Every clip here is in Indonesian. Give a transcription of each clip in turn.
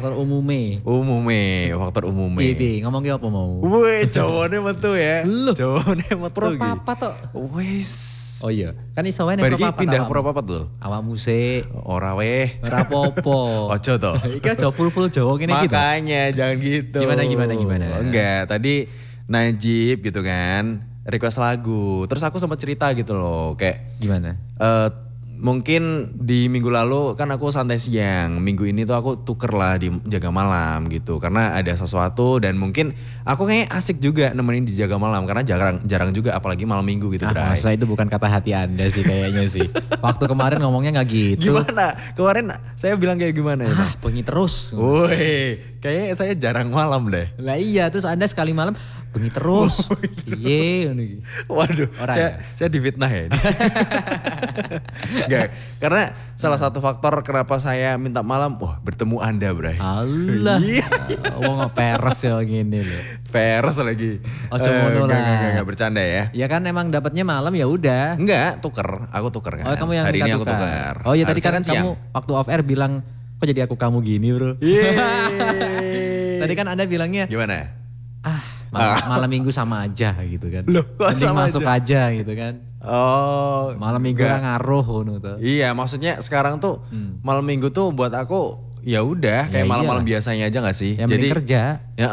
faktor umume. Faktor umume. Piye ngomong apa mau? Wih, jawane metu ya. Loh. Jawane metu Pro iki. papat tok. Wis. Oh iya, kan iso wae nek Bari pro iki papat. pindah pro papat lho. Awakmu sik. Ora weh. Ora apa-apa. Ojo toh. Iki aja full Jawa kene iki. Makanya jangan gitu. Gimana? Enggak, tadi Najib gitu kan request lagu. Terus aku sempat cerita gitu loh kayak Gimana? mungkin di minggu lalu kan aku santai siang. Minggu ini tuh aku tuker lah di jaga malam gitu. Karena ada sesuatu dan mungkin aku kayak asik juga nemenin di jaga malam. Karena jarang juga apalagi malam minggu gitu. Masa itu bukan kata hati Anda sih kayaknya sih. Waktu kemarin ngomongnya gak gitu. Gimana? Kemarin saya bilang kayak gimana ya? Bengi terus. Woi, kayaknya saya jarang malam deh. Lah iya, terus Anda sekali malam bengi terus. Iya, ngono iki. Waduh, Ora saya difitnah ya. Enggak, karena salah satu faktor kenapa saya minta malam, wah bertemu Anda, Bray. Allah. Iya. Wong peres ya gini loh. Peres lagi. Ojo ngono lah. Enggak bercanda ya. Ya kan emang dapatnya malam ya udah. Enggak, aku tuker kan. Oh, kamu yang hari ini aku tukar. tuker. Oh iya tadi Harusnya kan kamu siang. waktu off air bilang kok jadi aku kamu gini, Bro. Tadi kan Anda bilangnya Gimana? malam minggu sama aja gitu kan. Loh, kok mending sama masuk aja gitu kan. Oh, Malam minggu enggak. lah ngaruh ngono tuh. Iya, maksudnya sekarang tuh malam minggu tuh buat aku ya udah kayak Ya malam-malam iyalah. biasanya aja gak sih? Ya mending kerja. Ya,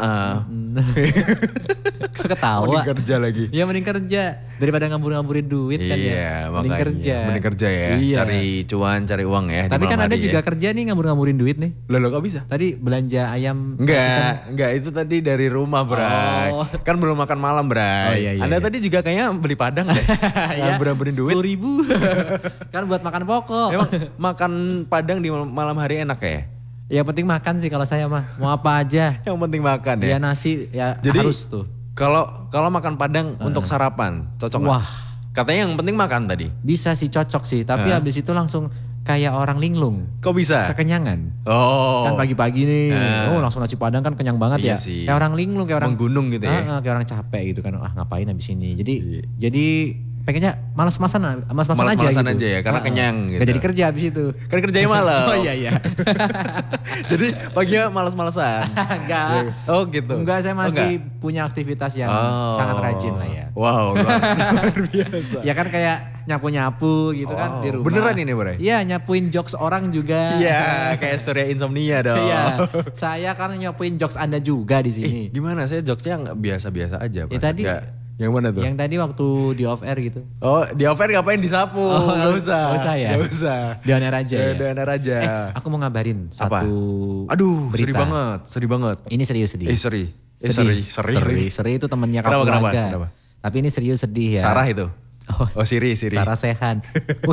Kok ketawa? mending kerja lagi. Ya mending kerja daripada ngambur-ngamburin duit kan ya. Iya, Mending makanya. kerja. Mending kerja ya, Iya. cari cuan, cari uang ya. di Tapi kan malam Anda hari juga ya. kerja nih ngambur-ngamburin duit nih. Loh, kok bisa? Tadi belanja ayam. Enggak, itu tadi dari rumah, Bray. Oh. Kan belum makan malam, Bray. Oh, iya, iya, Anda iya. tadi juga kayaknya beli padang deh. Ngambur-ngamburin duit. 10.000. Kan buat makan pokok. Emang makan padang di malam hari enak ya? Ya penting makan sih kalau saya mah. Mau apa aja. Yang penting makan ya. Ya nasi ya Jadi, harus tuh. Kalau makan padang untuk sarapan, cocok nggak? Wah. Katanya yang penting makan tadi. Bisa sih cocok sih. Tapi habis itu langsung kayak orang linglung. Kok bisa? Kekenyangan. Oh. Kan pagi-pagi nih. Oh langsung nasi padang kan kenyang banget Iya ya. sih. Kayak orang linglung. Kayak orang menggunung gitu ya. kayak orang capek gitu kan. Ngapain habis ini. Iya. Jadi pengennya malas-masan aja Malas-malasan gitu. aja ya, karena kenyang gitu. Gak jadi kerja habis itu. Kan kerjanya malam. Oh iya. Jadi paginya malas-malasan. Enggak. Oh gitu. Enggak, saya masih enggak? punya aktivitas yang sangat rajin lah ya. Wow, luar biasa. Ya kan kayak nyapu-nyapu gitu kan di rumah. Beneran ini, Bray? Iya, nyapuin jokes orang juga. Iya, kayak Surya Insomnia dong. Iya, saya kan nyapuin jokes Anda juga di sini. Gimana? Saya jokesnya nggak biasa-biasa aja. Ya tadi- Yang mana tuh? Yang tadi waktu di off air gitu. Oh, di offer ngapain disapu? Gak usah. Nggak usah ya? Gak usah. Di on air aja ya. Di on air aja. Aku mau ngabarin Apa? satu Aduh, berita. sedih banget. Ini serius sedih. Seri. Seri itu temennya Kenapa, Kapulaga. kenapa? Tapi ini serius sedih ya. Sarah itu. Oh, Siri. Sarah Sehan.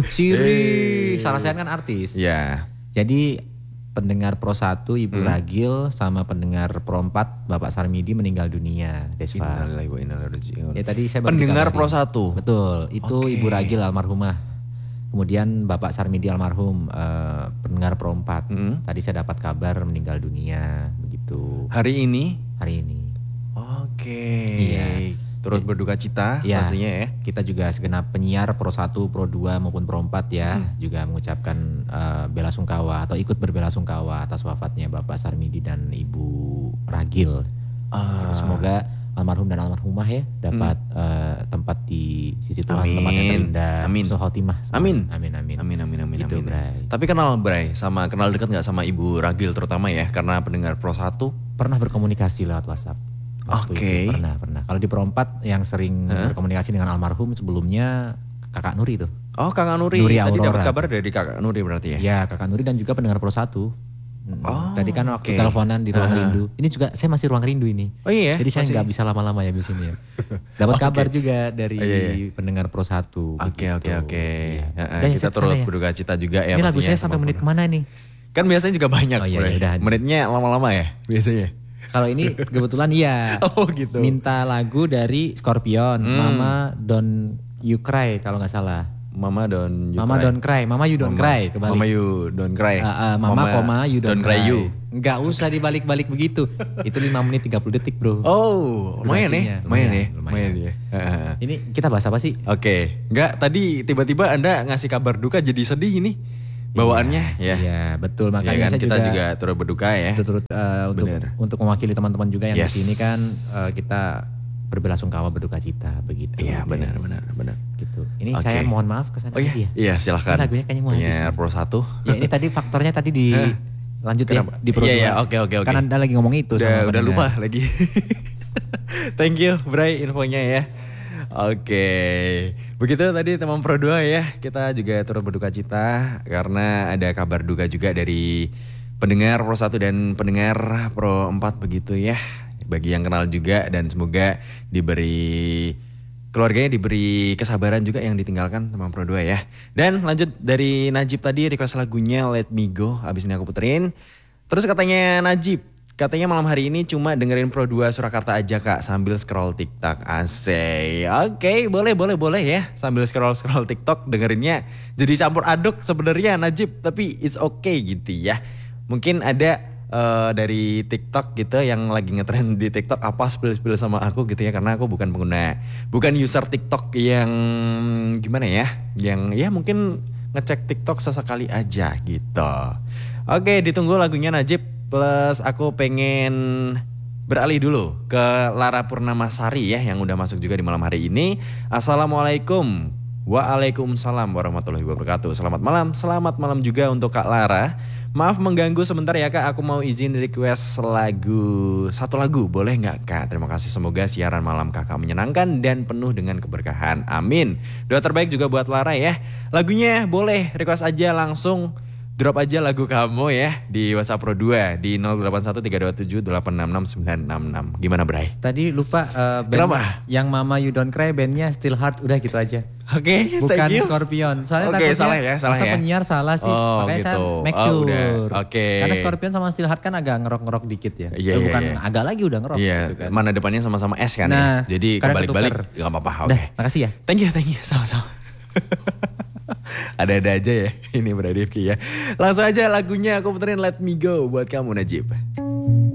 Siri. Sarah Sehan kan artis. Iya. Jadi pendengar Pro 1 Ibu Ragil sama pendengar Pro 4 Bapak Sarmidi meninggal dunia, Desva. Innalillahi wa inna ilaihi raji'un. Ya tadi saya baru Pendengar Pro dikabarin. 1. Betul, itu Oke. Ibu Ragil almarhumah. Kemudian Bapak Sarmidi almarhum pendengar Pro 4. Tadi saya dapat kabar meninggal dunia begitu Hari ini. hari ini. Oke. Iya. Turut berduka cita Iya. pastinya ya. Kita juga segenap penyiar Pro 1, Pro 2 maupun Pro 4 ya juga mengucapkan bela sungkawa atau ikut berbela sungkawa atas wafatnya Bapak Sarmidi dan Ibu Ragil. Semoga almarhum dan almarhumah ya dapat tempat di sisi Tuhan, Amin. tempatnya terindah. Amin. Husnul khotimah. Amin. Amin. Gitu, Bray. Tapi kenal dekat nggak sama Ibu Ragil terutama ya karena pendengar Pro 1? Pernah berkomunikasi lewat WhatsApp. Waktu Oke. itu. Pernah. Kalau di Pro 4 yang sering berkomunikasi dengan almarhum sebelumnya Kakak Nuri tuh. Oh, Kakak Nuri. Nuri Tadi dapat Aurora. kabar dari Kakak Nuri berarti ya? Ya Kakak Nuri dan juga pendengar Pro 1. Oh, Tadi kan waktu oke. teleponan di ruang rindu. Ini juga saya masih ruang rindu ini. Oh iya. Jadi saya masih? nggak bisa lama-lama ya di sini ya. Dapat kabar juga dari Iya. pendengar Pro 1. Oke. Iya. Heeh, Udah, kita saya kesana turut ya. berduka cita juga ya Ini lagu pastinya saya sampai sama menit Bunda. kemana nih? Kan biasanya juga banyak. Oh iya, Bray. udah. Menitnya lama-lama ya biasanya. Kalau ini kebetulan iya. Oh gitu. Minta lagu dari Scorpion, Mama Don't You Cry kalau nggak salah. Mama don't you Mama cry. Don't Cry, Mama You Don't Cry kebalik. Mama you don't cry. Mama, koma, you don't cry. you. Nggak usah dibalik-balik begitu. Itu 5 menit 30 detik bro. Oh, lumayan Durasinya, ya. Lumayan lumayan. ya. Heeh. Ini kita bahas apa sih? Oke, enggak tadi tiba-tiba Anda ngasih kabar duka jadi sedih ini. bawaannya ya. Iya, betul. Makanya Ya kan, saya kita juga turut berduka ya. turut untuk mewakili teman-teman juga yang di sini kan kita berbelasungkawa berduka cita begitu. Iya, benar. Gitu. Ini saya mohon maaf kesana iya. ya. Iya, silakan. Ini lagunya kayaknya mau habis. Punya Pro 1. Ya ini tadi faktornya tadi di lanjut ya di Pro 2. Iya, oke. Kan Anda lagi ngomong itu Udah lupa lagi. Thank you, Bray, infonya ya. Oke. Begitu tadi teman Pro 2 ya. Kita juga turut berduka cita karena ada kabar duka juga dari pendengar Pro 1 dan pendengar Pro 4 begitu ya. Bagi yang kenal juga dan semoga keluarganya diberi kesabaran juga yang ditinggalkan teman Pro 2 ya. Dan lanjut dari Najib tadi request lagunya Let Me Go. Abis ini aku puterin. Terus katanya Najib, katanya malam hari ini cuma dengerin Pro 2 Surakarta aja kak sambil scroll TikTok. Asik. Oke, boleh ya. Sambil scroll TikTok dengerinnya jadi campur aduk sebenarnya Najib, tapi it's okay gitu ya. Mungkin ada dari TikTok gitu yang lagi ngetrend di TikTok apa spill sama aku gitu ya, karena aku bukan user TikTok yang gimana ya, yang ya mungkin ngecek TikTok sesekali aja gitu. Oke, ditunggu lagunya Najib. Plus aku pengen beralih dulu ke Lara Purnamasari ya yang udah masuk juga di malam hari ini. Assalamualaikum. Waalaikumsalam warahmatullahi wabarakatuh. Selamat malam juga untuk Kak Lara. Maaf mengganggu sebentar ya Kak, aku mau izin request satu lagu, boleh nggak Kak? Terima kasih, semoga siaran malam Kakak menyenangkan dan penuh dengan keberkahan. Amin. Doa terbaik juga buat Lara ya. Lagunya boleh request aja langsung. Drop aja lagu kamu ya di WhatsApp Pro 2 di 081327866966. Gimana Bray? Tadi lupa band yang Mama You Don't Cry bandnya Still Heart, udah gitu aja. Oke, bukan Scorpion. Soalnya takutnya salah ya. penyiar salah sih. Makanya gitu. saya make sure. Oke. Karena Scorpion sama Still Heart kan agak ngerok-ngerok dikit ya. Iya, bukan agak lagi udah ngerok gitu kan. Mana depannya sama-sama S kan ya. Jadi kebalik-balik gak apa-apa. Oke. Makasih ya. Thank you. Sama-sama. Ada-ada aja ya ini Bray Rifki ya. Langsung aja lagunya aku puterin Let Me Go buat kamu Najib.